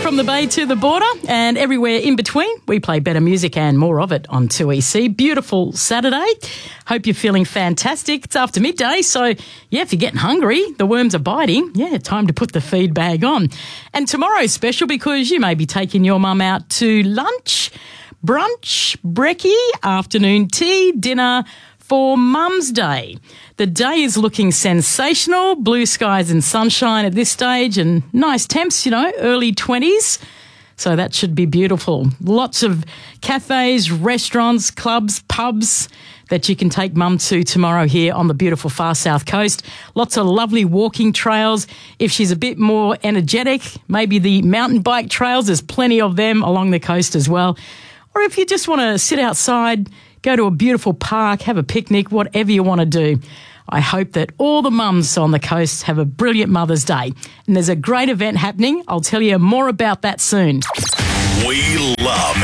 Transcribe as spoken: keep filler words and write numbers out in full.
From the bay to the border and everywhere in between, we play better music and more of it on two E C. Beautiful Saturday. Hope you're feeling fantastic. It's after midday, so yeah, if you're getting hungry, the worms are biting, yeah, time to put the feed bag on. And tomorrow's special because you may be taking your mum out to lunch, brunch, brekkie, afternoon tea, dinner for Mum's Day. The day is looking sensational, blue skies and sunshine at this stage and nice temps, you know, early twenties. So that should be beautiful. Lots of cafes, restaurants, clubs, pubs that you can take Mum to tomorrow here on the beautiful far south coast. Lots of lovely walking trails. If she's a bit more energetic, maybe the mountain bike trails, there's plenty of them along the coast as well. Or if you just want to sit outside, go to a beautiful park, have a picnic, whatever you want to do. I hope that all the mums on the coast have a brilliant Mother's Day. And there's a great event happening. I'll tell you more about that soon. We love